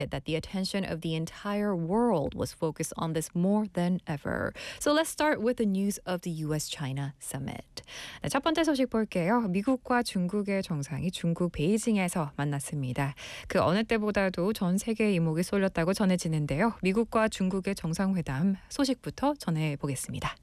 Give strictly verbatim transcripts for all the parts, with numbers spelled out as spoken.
that the attention of the entire world was focused on this more than ever. So let's start with the news of the U S-China summit. 네, 첫 번째 소식 볼게요. 미국과 중국의 정상이 중국 베이징에서 만났습니다. 그 어느 때보다도 전 세계의 이목이 쏠렸다고 전해지는데요. 미국과 중국의 정상회담 소식부터 전해보겠습니다.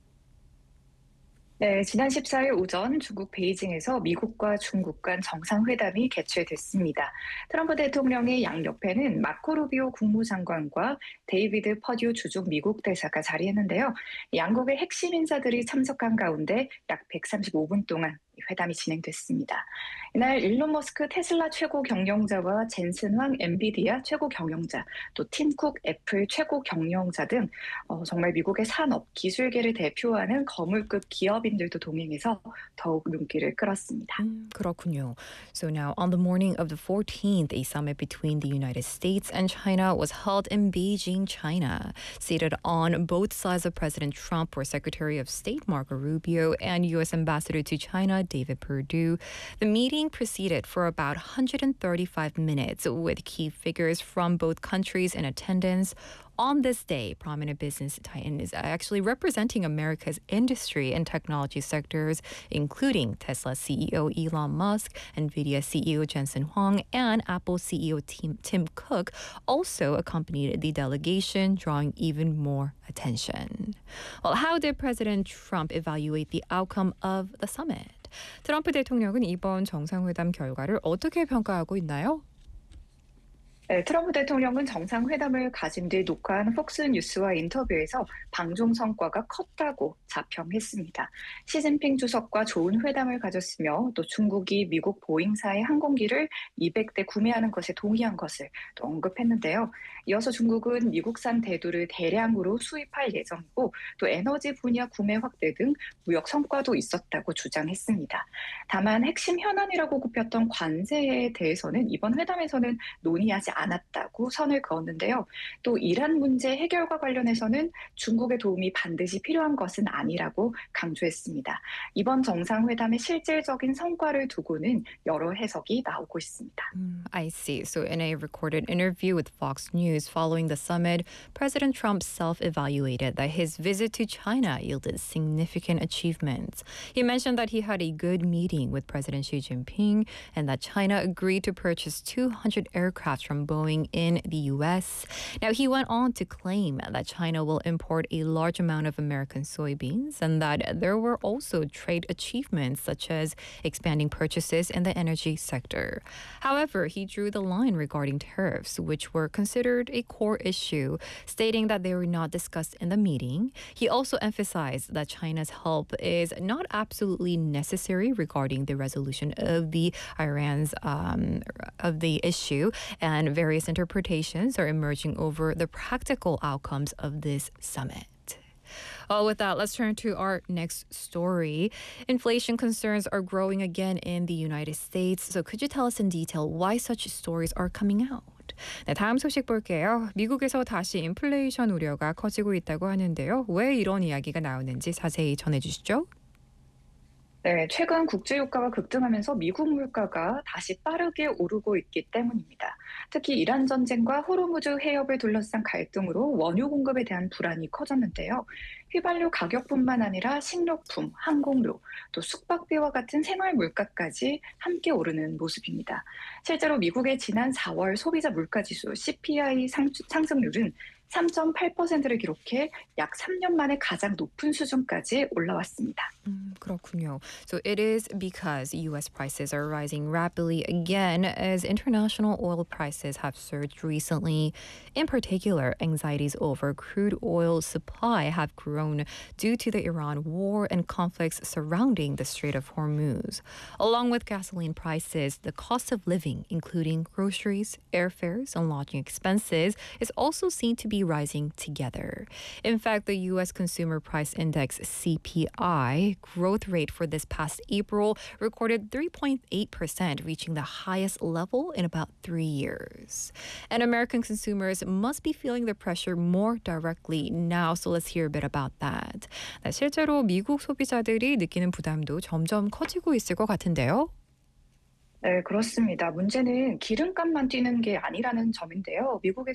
네, 지난 십사일 오전 중국 베이징에서 미국과 중국 간 정상회담이 개최됐습니다. 트럼프 대통령의 양옆에는 마코 루비오 국무장관과 데이비드 퍼듀 주중 미국 대사가 자리했는데요. 양국의 핵심 인사들이 참석한 가운데 약 백삼십오 분 동안 회담이 진행됐습니다. 이날 일론 머스크 테슬라 최고 경영자와 젠슨 황 엔비디아 최고 경영자, 또 팀쿡 애플 최고 경영자 등 어, 정말 미국의 산업, 기술계를 대표하는 거물급 기업인들도 동행해서 더욱 눈길을 끌었습니다. 음, 그렇군요. So now on the morning of the fourteenth, a summit between the United States and China was held in Beijing, China. Seated on both sides of President Trump were Secretary of State Marco Rubio and U S Ambassador to China David Perdue. The meeting proceeded for about one hundred thirty-five minutes with key figures from both countries in attendance. On this day, prominent business titans actually representing America's industry and technology sectors, including Tesla C E O Elon Musk, NVIDIA C E O Jensen Huang, and Apple C E O Tim, Tim Cook, also accompanied the delegation, drawing even more attention. Well, how did President Trump evaluate the outcome of the summit? 트럼프 대통령은 이번 정상회담 결과를 어떻게 평가하고 있나요? 네, 트럼프 대통령은 정상회담을 가진 뒤 녹화한 폭스뉴스와 인터뷰에서 방중 성과가 컸다고 자평했습니다. 시진핑 주석과 좋은 회담을 가졌으며 또 중국이 미국 보잉사의 항공기를 이백 대 구매하는 것에 동의한 것을 또 언급했는데요. 이어서 중국은 미국산 대두를 대량으로 수입할 예정이고 또 에너지 분야 구매 확대 등 무역 성과도 있었다고 주장했습니다. 다만 핵심 현안이라고 꼽혔던 관세에 대해서는 이번 회담에서는 논의하지 않았다고 선을 그었는데요. 또 이란 문제 해결과 관련해서는 중국의 도움이 반드시 필요한 것은 아니라고 강조했습니다. 이번 정상회담의 실질적인 성과를 두고는 여러 해석이 나오고 있습니다. Mm, I see. So in a recorded interview with Fox News following the summit, President Trump self-evaluated that his visit to China yielded significant achievements. He mentioned that he had a good meeting with President Xi Jinping and that China agreed to purchase two hundred aircraft from Boeing in the U S. Now, he went on to claim that China will import a large amount of American soybeans and that there were also trade achievements such as expanding purchases in the energy sector. However, he drew the line regarding tariffs, which were considered a core issue, stating that they were not discussed in the meeting. He also emphasized that China's help is not absolutely necessary regarding the resolution of the Iran's um, of the issue, and various interpretations are emerging over the practical outcomes of this summit. Well, with that, let's turn to our next story. Inflation concerns are growing again in the United States. So could you tell us in detail why such stories are coming out? 네, 다음 소식 볼게요. 미국에서 다시 인플레이션 우려가 커지고 있다고 하는데요. 왜 이런 이야기가 나오는지 자세히 전해주시죠. 네, 최근 국제유가가 급등하면서 미국 물가가 다시 빠르게 오르고 있기 때문입니다. 특히 이란 전쟁과 호르무즈 해협을 둘러싼 갈등으로 원유 공급에 대한 불안이 커졌는데요. 휘발유 가격뿐만 아니라 식료품, 항공료, 또 숙박비와 같은 생활 물가까지 함께 오르는 모습입니다. 실제로 미국의 지난 사월 소비자 물가지수 씨피아이 상, 상승률은 삼 점 팔 퍼센트를 기록해 약 삼 년 만에 가장 높은 수준까지 올라왔습니다. 음, 그렇군요. So it is because U S prices are rising rapidly again as international oil prices have surged recently. In particular, anxieties over crude oil supply have grown due to the Iran war and conflicts surrounding the Strait of Hormuz. Along with gasoline prices, the cost of living, including groceries, airfares, and lodging expenses, is also seen to be rising together. In fact, the U S Consumer Price Index C P I growth rate for this past April recorded three point eight percent, reaching the highest level in about three years. And American consumers must be feeling the pressure more directly now, so let's hear a bit about that. 네, 실제로 미국 소비자들이 느끼는 부담도 점점 커지고 있을 것 같은데요. 네, 그렇습니다. 문제는 기름값만 뛰는 게 아니라는 점인데요. 미국의